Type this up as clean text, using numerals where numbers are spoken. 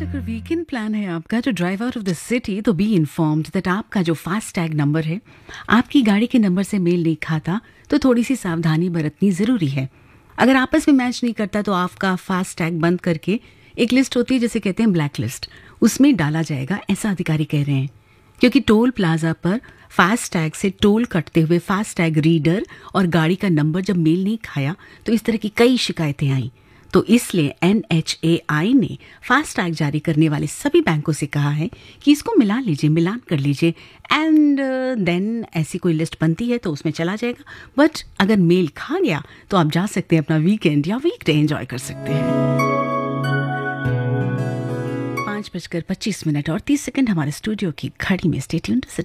अगर weekend plan है आपका to drive out of the city तो बी इन्फॉर्म्ड दैट आपका जो फास्ट टैग नंबर है आपकी गाड़ी के नंबर से मेल नहीं खाता, तो थोड़ी सी सावधानी बरतनी ज़रूरी है। अगर आपस में मैच नहीं करता तो आपका फास्ट टैग बंद करके एक लिस्ट होती है जिसे कहते हैं ब्लैक लिस्ट, उसमें डाला जाएगा, ऐसा अधिकारी कह रहे हैं। क्योंकि टोल प्लाजा पर फास्ट टैग से टोल कटते हुए फास्ट टैग रीडर और गाड़ी का नंबर जब मेल नहीं खाया तो इस तरह की कई शिकायतें आईं। तो इसलिए NHAI ने फास्ट टैग जारी करने वाले सभी बैंकों से कहा है कि इसको मिला लीजिए, मिलान कर लीजिए, एंड देन ऐसी कोई लिस्ट बनती है तो उसमें चला जाएगा। बट अगर मेल खा गया तो आप जा सकते हैं, अपना वीकेंड या वीकडे एंजॉय कर सकते हैं। 5:25 और 30 हमारे स्टूडियो की घड़ी में। Stay tuned to